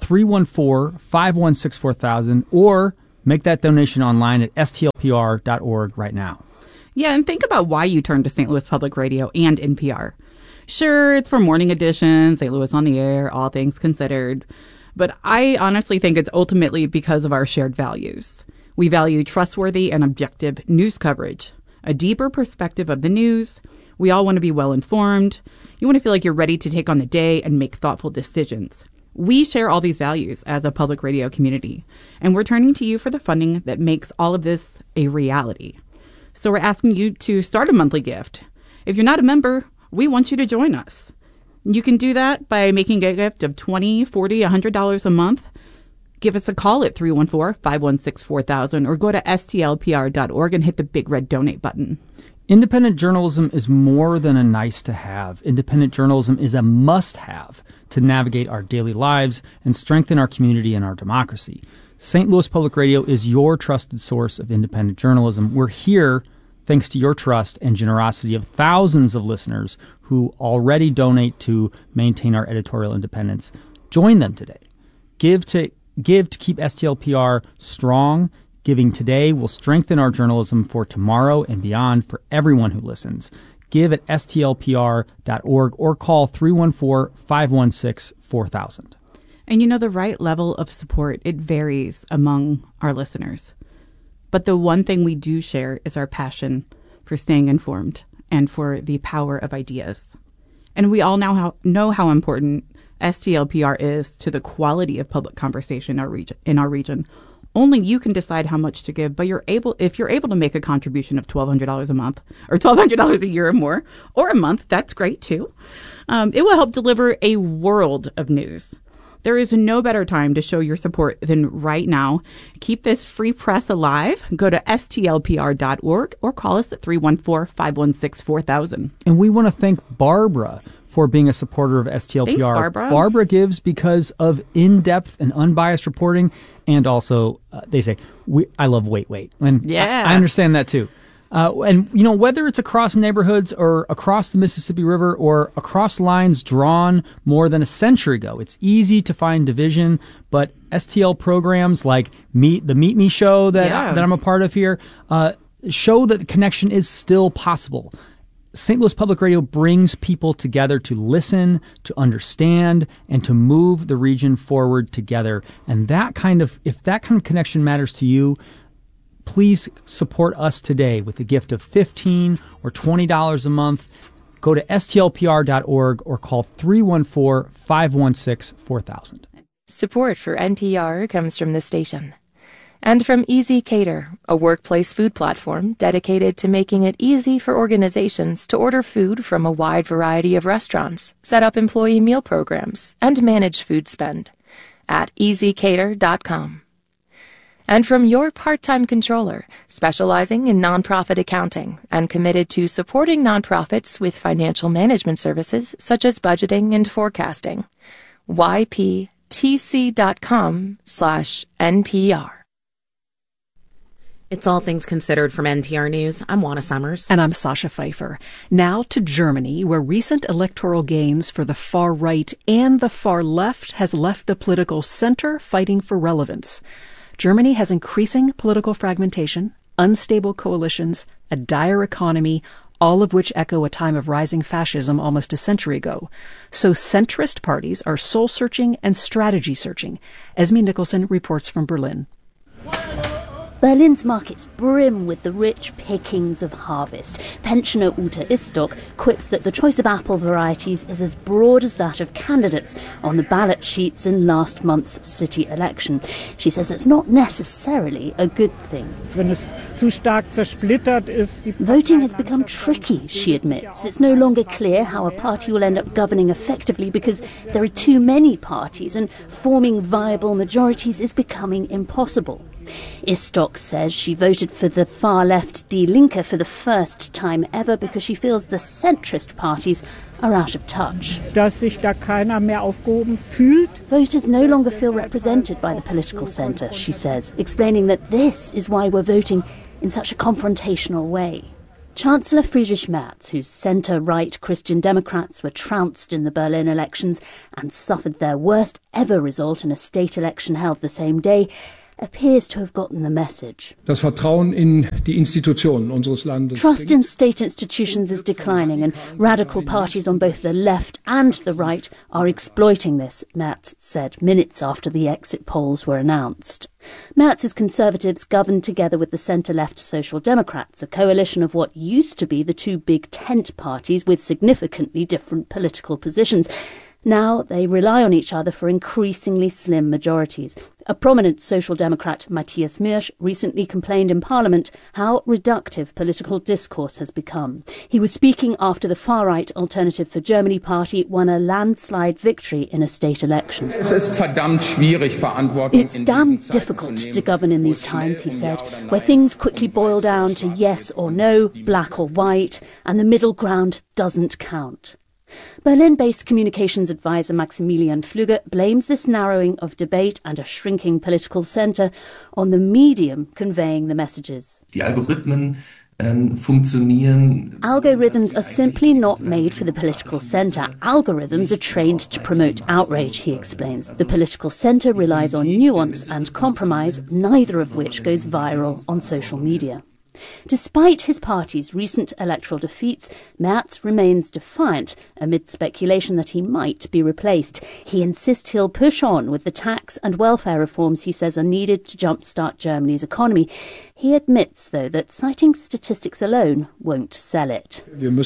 314-516-4000 or make that donation online at stlpr.org right now. Yeah, and think about why you turned to St. Louis Public Radio and NPR. Sure, it's for morning edition, St. Louis on the Air, all things considered. But I honestly think it's ultimately because of our shared values. We value trustworthy and objective news coverage, a deeper perspective of the news. We all want to be well informed. You want to feel like you're ready to take on the day and make thoughtful decisions. We share all these values as a public radio community, and we're turning to you for the funding that makes all of this a reality. So we're asking you to start a monthly gift. If you're not a member, we want you to join us. You can do that by making a gift of $20, $40, $100 a month. Give us a call at 314-516-4000 or go to stlpr.org and hit the big red donate button. Independent journalism is more than a nice to have. Independent journalism is a must have to navigate our daily lives and strengthen our community and our democracy. St. Louis Public Radio is your trusted source of independent journalism. We're here thanks to your trust and generosity of thousands of listeners who already donate to maintain our editorial independence. Join them today. Give to keep STLPR strong. Giving today will strengthen our journalism for tomorrow and beyond for everyone who listens. Give at stlpr.org or call 314-516-4000. And you know, the right level of support, it varies among our listeners. But the one thing we do share is our passion for staying informed and for the power of ideas. And we all now know how important STLPR is to the quality of public conversation in our region. Only you can decide how much to give, but if you're able to make a contribution of $1,200 a month or $1,200 a year or more, or a month, that's great too. It will help deliver a world of news. There is no better time to show your support than right now. Keep this free press alive. Go to stlpr.org or call us at 314-516-4000. And we want to thank Barbara for being a supporter of STLPR. Thanks, Barbara. Barbara gives because of in-depth and unbiased reporting, and also, they say, I love wait. And yeah. I understand that too. And, you know, whether it's across neighborhoods or across the Mississippi River or across lines drawn more than a century ago, it's easy to find division, but STL programs like the Meet Me show that I'm a part of here show that the connection is still possible. St. Louis Public Radio brings people together to listen, to understand, and to move the region forward together. And if that kind of connection matters to you, please support us today with a gift of $15 or $20 a month. Go to stlpr.org or call 314-516-4000. Support for NPR comes from the station. And from Easy Cater, a workplace food platform dedicated to making it easy for organizations to order food from a wide variety of restaurants, set up employee meal programs, and manage food spend at easycater.com. And from your part-time controller, specializing in nonprofit accounting and committed to supporting nonprofits with financial management services such as budgeting and forecasting. YPTC.com/NPR. It's All Things Considered from NPR News. I'm Juana Summers. And I'm Sasha Pfeiffer. Now to Germany, where recent electoral gains for the far right and the far left has left the political center fighting for relevance. Germany has increasing political fragmentation, unstable coalitions, a dire economy, all of which echo a time of rising fascism almost a century ago. So centrist parties are soul-searching and strategy-searching. Esme Nicholson reports from Berlin. Berlin's markets brim with the rich pickings of harvest. Pensioner Ute Istok quips that the choice of apple varieties is as broad as that of candidates on the ballot sheets in last month's city election. She says that's not necessarily a good thing. Voting has become tricky, she admits. It's no longer clear how a party will end up governing effectively because there are too many parties and forming viable majorities is becoming impossible. Istok says she voted for the far-left Die Linke for the first time ever because she feels the centrist parties are out of touch. Voters no longer feel represented by the political centre, she says, explaining that this is why we're voting in such a confrontational way. Chancellor Friedrich Merz, whose centre-right Christian Democrats were trounced in the Berlin elections and suffered their worst ever result in a state election held the same day, appears to have gotten the message. Trust in state institutions is declining, and radical parties on both the left and the right are exploiting this, Merz said minutes after the exit polls were announced. Merz's Conservatives governed together with the centre-left Social Democrats, a coalition of what used to be the two big tent parties with significantly different political positions. Now they rely on each other for increasingly slim majorities. A prominent Social Democrat, Matthias Miersch, recently complained in Parliament how reductive political discourse has become. He was speaking after the far-right Alternative for Germany party won a landslide victory in a state election. It's damn difficult to govern in these times, he said, where things quickly boil down to yes or no, black or white, and the middle ground doesn't count. Berlin-based communications advisor Maximilian Flügge blames this narrowing of debate and a shrinking political centre on the medium conveying the messages. Algorithms are simply not made for the political centre. Algorithms are trained to promote outrage, he explains. The political centre relies on nuance and compromise, neither of which goes viral on social media. Despite his party's recent electoral defeats, Merz remains defiant amid speculation that he might be replaced. He insists he'll push on with the tax and welfare reforms he says are needed to jumpstart Germany's economy. He admits, though, that citing statistics alone won't sell it.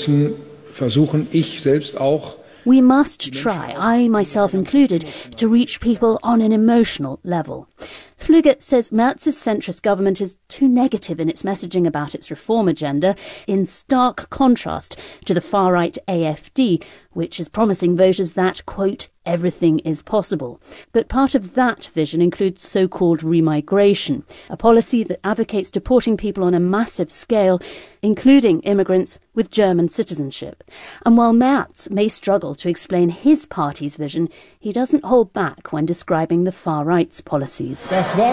We must try, I myself included, to reach people on an emotional level. Flügge says Merz's centrist government is too negative in its messaging about its reform agenda, in stark contrast to the far-right AfD, which is promising voters that, quote, everything is possible. But part of that vision includes so-called remigration, a policy that advocates deporting people on a massive scale, including immigrants with German citizenship. And while Merz may struggle to explain his party's vision, he doesn't hold back when describing the far-right's policies.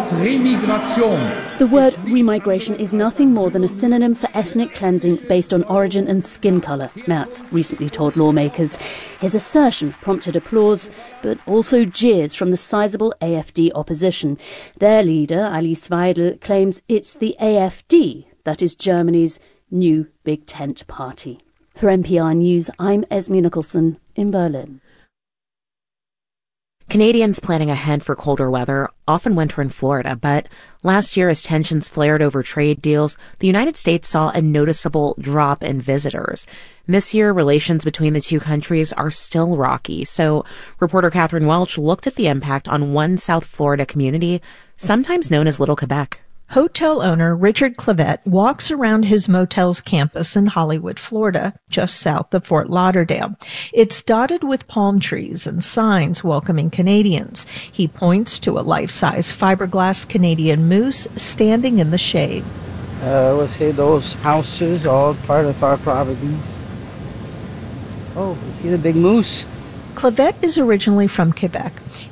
The word remigration is nothing more than a synonym for ethnic cleansing based on origin and skin colour, Merz recently told lawmakers. His assertion prompted applause, but also jeers from the sizable AfD opposition. Their leader, Alice Weidel, claims it's the AfD that is Germany's new Big Tent party. For NPR News, I'm Esme Nicholson in Berlin. Canadians planning ahead for colder weather often winter in Florida, but last year as tensions flared over trade deals, the United States saw a noticeable drop in visitors. This year, relations between the two countries are still rocky, so reporter Catherine Welch looked at the impact on one South Florida community, sometimes known as Little Quebec. Hotel owner Richard Clavette walks around his motel's campus in Hollywood, Florida, just south of Fort Lauderdale. It's dotted with palm trees and signs welcoming Canadians. He points to a life-size fiberglass Canadian moose standing in the shade. I would say those houses are all part of our properties. Oh, you see the big moose? Clavette is originally from Quebec. He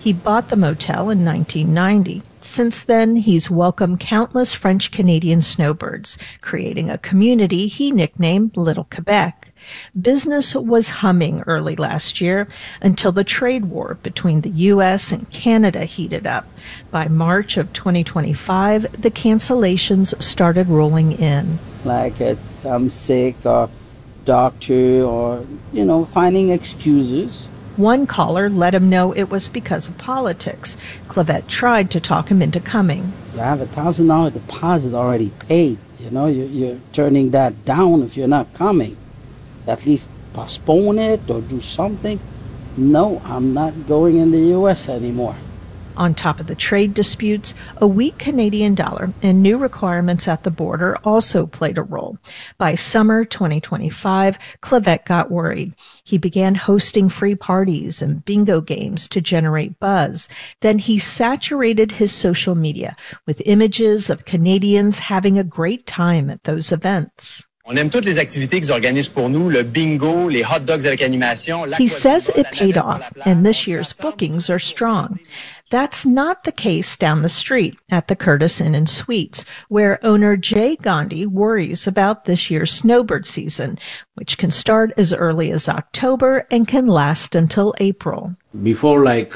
He bought the motel in 1990. Since then, he's welcomed countless French-Canadian snowbirds, creating a community he nicknamed Little Quebec. Business was humming early last year until the trade war between the U.S. and Canada heated up. By March of 2025, the cancellations started rolling in. Like I'm sick or doctor or, finding excuses. One caller let him know it was because of politics. Clavet tried to talk him into coming. You have $1,000 deposit already paid. You're turning that down if you're not coming. At least postpone it or do something. No, I'm not going in the U.S. anymore. On top of the trade disputes, a weak Canadian dollar and new requirements at the border also played a role. By summer 2025, Clavet got worried. He began hosting free parties and bingo games to generate buzz. Then he saturated his social media with images of Canadians having a great time at those events. On aime toutes les activités qu'ils organisent pour nous, le bingo, les hot dogs avec animation. He says it paid off, and this year's bookings are strong. That's not the case down the street at the Curtis Inn and Suites, where owner Jay Gandhi worries about this year's snowbird season, which can start as early as October and can last until April. Before, like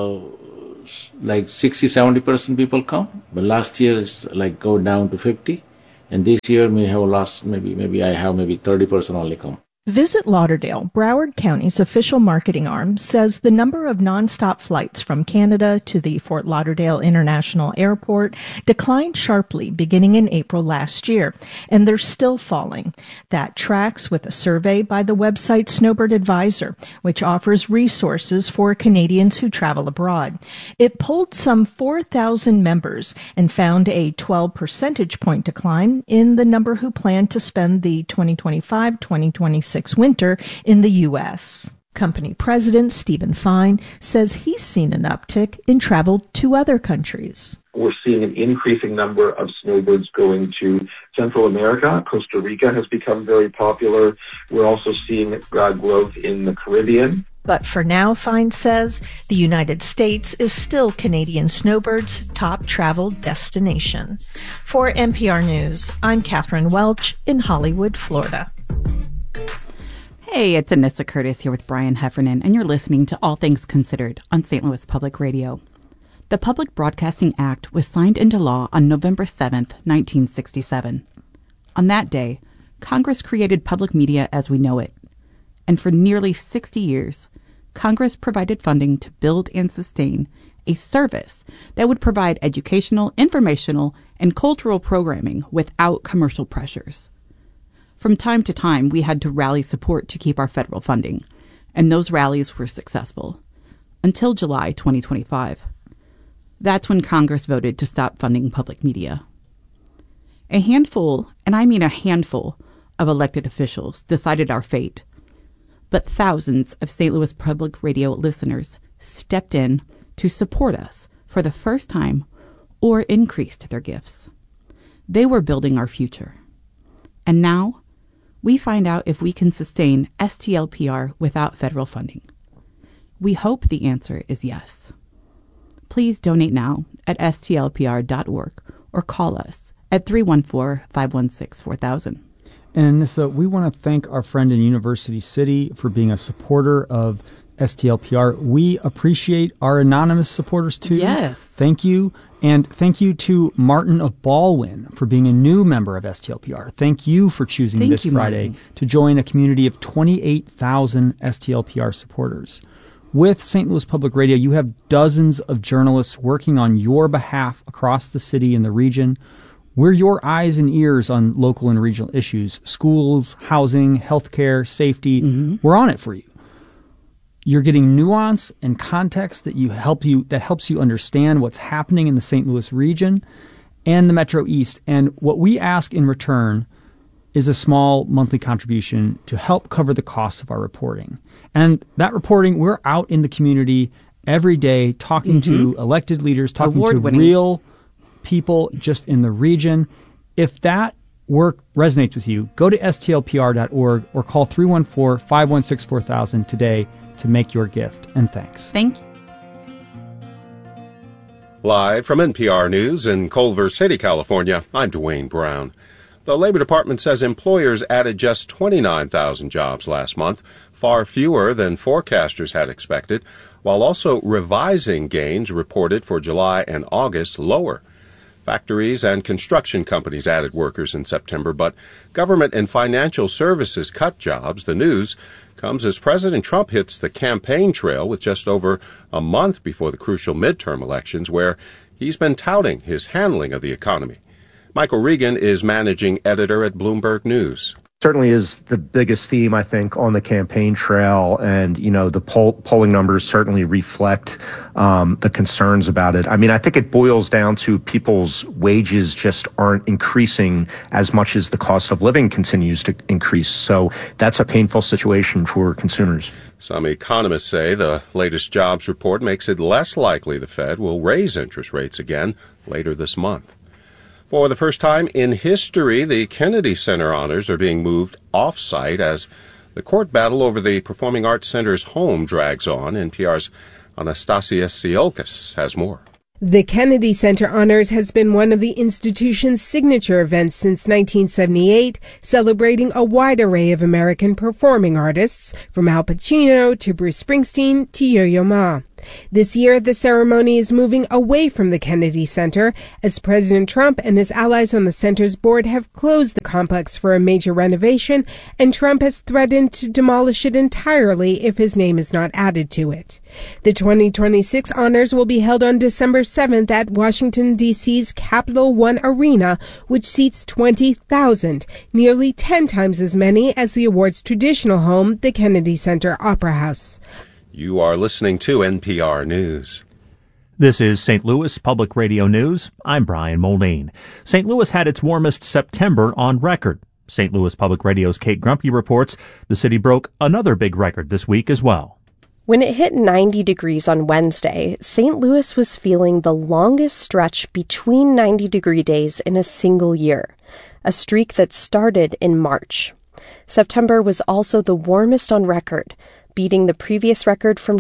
60-70% people come, but last year it's go down to 50%. And this year may have lost, maybe I have 30% only come. Visit Lauderdale, Broward County's official marketing arm, says the number of nonstop flights from Canada to the Fort Lauderdale International Airport declined sharply beginning in April last year, and they're still falling. That tracks with a survey by the website Snowbird Advisor, which offers resources for Canadians who travel abroad. It polled some 4,000 members and found a 12 percentage point decline in the number who plan to spend the 2025-2026 winter in the U.S. Company president Stephen Fine says he's seen an uptick in travel to other countries. We're seeing an increasing number of snowbirds going to Central America. Costa Rica has become very popular. We're also seeing growth in the Caribbean. But for now, Fine says, the United States is still Canadian snowbirds' top travel destination. For NPR News, I'm Catherine Welch in Hollywood, Florida. Hey, it's Anissa Curtis here with Brian Heffernan, and you're listening to All Things Considered on St. Louis Public Radio. The Public Broadcasting Act was signed into law on November 7th, 1967. On that day, Congress created public media as we know it. And for nearly 60 years, Congress provided funding to build and sustain a service that would provide educational, informational, and cultural programming without commercial pressures. From time to time, we had to rally support to keep our federal funding, and those rallies were successful, until July 2025. That's when Congress voted to stop funding public media. A handful, and I mean a handful, of elected officials decided our fate, but thousands of St. Louis Public Radio listeners stepped in to support us for the first time or increased their gifts. They were building our future. And now, we find out if we can sustain STLPR without federal funding. We hope the answer is yes. Please donate now at stlpr.org or call us at 314-516-4000. And Nissa, we want to thank our friend in University City for being a supporter of STLPR. We appreciate our anonymous supporters too. Yes. Thank you. And thank you to Martin of Baldwin for being a new member of STLPR. Thank you for choosing this Friday Martin, to join a community of 28,000 STLPR supporters. With St. Louis Public Radio, you have dozens of journalists working on your behalf across the city and the region. We're your eyes and ears on local and regional issues, schools, housing, healthcare, safety. Mm-hmm. We're on it for you. You're getting nuance and context that helps you understand what's happening in the St. Louis region and the Metro East. And what we ask in return is a small monthly contribution to help cover the costs of our reporting. And that reporting, we're out in the community every day talking to elected leaders, talking to real people just in the region. If that work resonates with you, go to stlpr.org or call 314-516-4000 today to make your gift. And thanks. Thank you. Live from NPR News in Culver City, California, I'm Dwayne Brown. The Labor Department says employers added just 29,000 jobs last month, far fewer than forecasters had expected, while also revising gains reported for July and August lower. Factories and construction companies added workers in September, but government and financial services cut jobs. The news comes as President Trump hits the campaign trail with just over a month before the crucial midterm elections, where he's been touting his handling of the economy. Michael Regan is managing editor at Bloomberg News. Certainly is the biggest theme, I think, on the campaign trail. And, the polling numbers certainly reflect the concerns about it. I mean, I think it boils down to people's wages just aren't increasing as much as the cost of living continues to increase. So that's a painful situation for consumers. Some economists say the latest jobs report makes it less likely the Fed will raise interest rates again later this month. For the first time in history, the Kennedy Center honors are being moved off-site as the court battle over the Performing Arts Center's home drags on. NPR's Anastasia Tsiolkas has more. The Kennedy Center Honors has been one of the institution's signature events since 1978, celebrating a wide array of American performing artists, from Al Pacino to Bruce Springsteen to Yo-Yo Ma. This year, the ceremony is moving away from the Kennedy Center as President Trump and his allies on the center's board have closed the complex for a major renovation, and Trump has threatened to demolish it entirely if his name is not added to it. The 2026 honors will be held on December 7th at Washington, D.C.'s Capital One Arena, which seats 20,000, nearly 10 times as many as the award's traditional home, the Kennedy Center Opera House. You are listening to NPR News. This is St. Louis Public Radio News. I'm Brian Moldeen. St. Louis had its warmest September on record. St. Louis Public Radio's Kate Grumpy reports the city broke another big record this week as well. When it hit 90 degrees on Wednesday, St. Louis was feeling the longest stretch between 90-degree days in a single year, a streak that started in March. September was also the warmest on record, beating the previous record from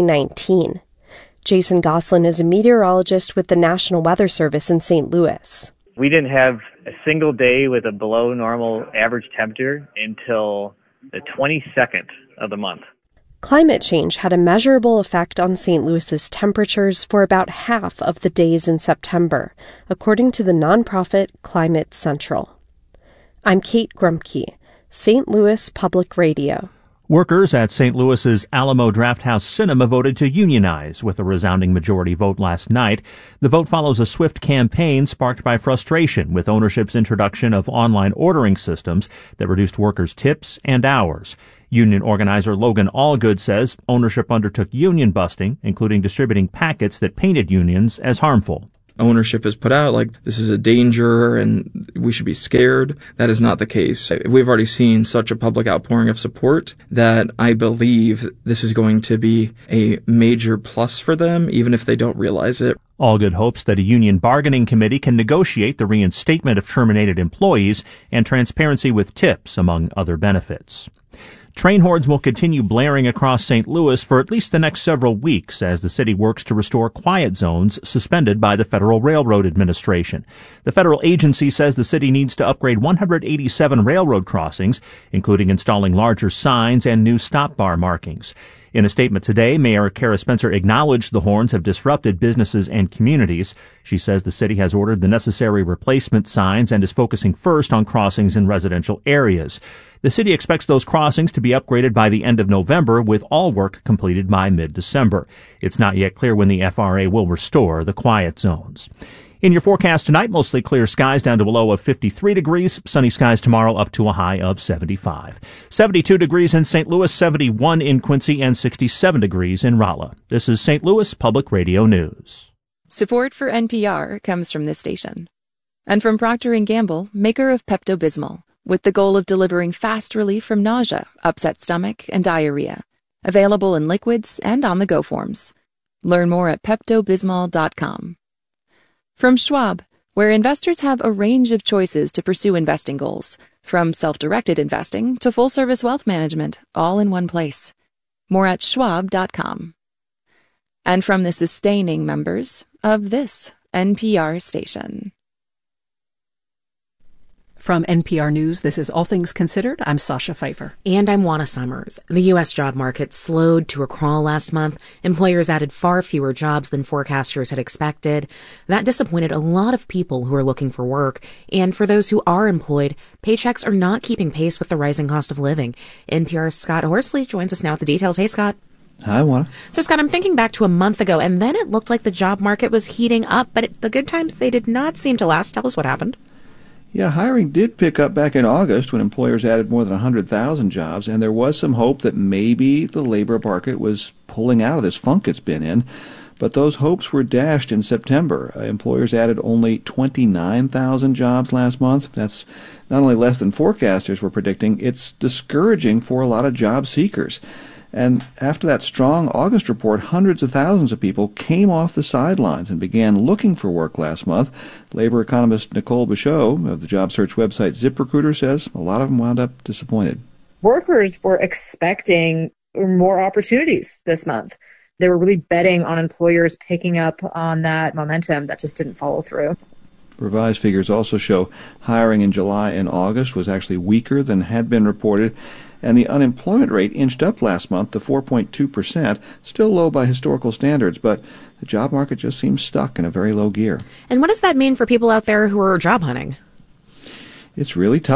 2019. Jason Goslin is a meteorologist with the National Weather Service in St. Louis. We didn't have a single day with a below normal average temperature until the 22nd of the month. Climate change had a measurable effect on St. Louis's temperatures for about half of the days in September, according to the nonprofit Climate Central. I'm Kate Grumpke, St. Louis Public Radio. Workers at St. Louis's Alamo Drafthouse Cinema voted to unionize with a resounding majority vote last night. The vote follows a swift campaign sparked by frustration with ownership's introduction of online ordering systems that reduced workers' tips and hours. Union organizer Logan Allgood says ownership undertook union busting, including distributing packets that painted unions as harmful. Ownership has put out like this is a danger and we should be scared. That is not the case. We've already seen such a public outpouring of support that I believe this is going to be a major plus for them, even if they don't realize it. Allgood hopes that a union bargaining committee can negotiate the reinstatement of terminated employees and transparency with tips, among other benefits. Train horns will continue blaring across St. Louis for at least the next several weeks as the city works to restore quiet zones suspended by the Federal Railroad Administration. The federal agency says the city needs to upgrade 187 railroad crossings, including installing larger signs and new stop bar markings. In a statement today, Mayor Kara Spencer acknowledged the horns have disrupted businesses and communities. She says the city has ordered the necessary replacement signs and is focusing first on crossings in residential areas. The city expects those crossings to be upgraded by the end of November, with all work completed by mid-December. It's not yet clear when the FRA will restore the quiet zones. In your forecast tonight, mostly clear skies down to a low of 53 degrees. Sunny skies tomorrow up to a high of 75. 72 degrees in St. Louis, 71 in Quincy, and 67 degrees in Rolla. This is St. Louis Public Radio News. Support for NPR comes from this station. And from Procter & Gamble, maker of Pepto-Bismol, with the goal of delivering fast relief from nausea, upset stomach, and diarrhea. Available in liquids and on-the-go forms. Learn more at PeptoBismol.com. From Schwab, where investors have a range of choices to pursue investing goals, from self-directed investing to full-service wealth management, all in one place. More at Schwab.com. And from the sustaining members of this NPR station. From NPR News, this is All Things Considered. I'm Sasha Pfeiffer. And I'm Juana Summers. The U.S. job market slowed to a crawl last month. Employers added far fewer jobs than forecasters had expected. That disappointed a lot of people who are looking for work. And for those who are employed, paychecks are not keeping pace with the rising cost of living. NPR's Scott Horsley joins us now with the details. Hey, Scott. Hi, Juana. So, Scott, I'm thinking back to a month ago, and then it looked like the job market was heating up, but the good times, they did not seem to last. Tell us what happened. Yeah, hiring did pick up back in August when employers added more than 100,000 jobs, and there was some hope that maybe the labor market was pulling out of this funk it's been in. But those hopes were dashed in September. Employers added only 29,000 jobs last month. That's not only less than forecasters were predicting, it's discouraging for a lot of job seekers. And after that strong August report, hundreds of thousands of people came off the sidelines and began looking for work last month. Labor economist Nicole Bichot of the job search website ZipRecruiter says a lot of them wound up disappointed. Workers were expecting more opportunities this month. They were really betting on employers picking up on that momentum that just didn't follow through. Revised figures also show hiring in July and August was actually weaker than had been reported, and the unemployment rate inched up last month to 4.2%, still low by historical standards, but the job market just seems stuck in a very low gear. And what does that mean for people out there who are job hunting? It's really tough.